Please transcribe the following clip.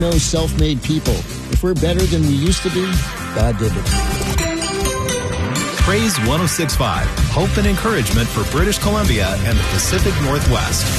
No self-made people. If we're better than we used to be, God did it. Praise 106.5, hope and encouragement for British Columbia and the Pacific Northwest.